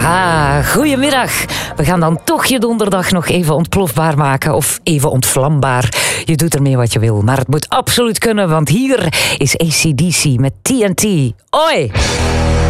Ja, goedemiddag. We gaan dan toch je donderdag nog even ontplofbaar maken of even ontvlambaar. Je doet ermee wat je wil, maar het moet absoluut kunnen, want hier is AC/DC met TNT. Oi!